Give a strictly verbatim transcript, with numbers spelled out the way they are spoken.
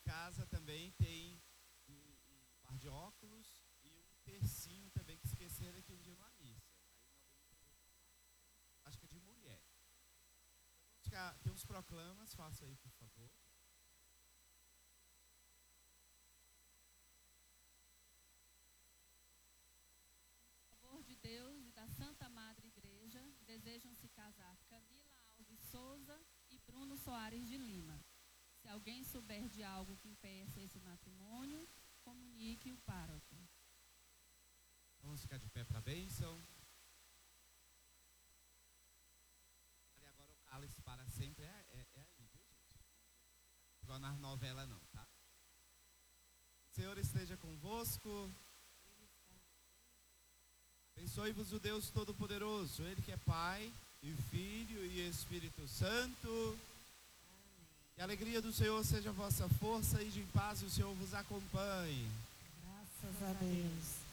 casa também tem um, um par de óculos e um tercinho também que esqueceram aqui um dia numa missa. Aí acho que é de mulher. Então, tem uns proclamas, faça aí, por favor. Em favor de Deus e da Santa Madre Igreja, desejam se casar Camila Alves Souza e Bruno Soares de Lima. Se alguém souber de algo que impeça esse matrimônio, comunique o pároco. Vamos ficar de pé para a bênção. E agora o cálice para sempre é, é, é aí, viu, gente? Igual nas novelas não, tá? O Senhor esteja convosco. Abençoe-vos o Deus Todo-Poderoso, Ele que é Pai, e Filho e Espírito Santo. Amém. Que a alegria do Senhor seja a vossa força e de paz o Senhor vos acompanhe. Graças a Deus.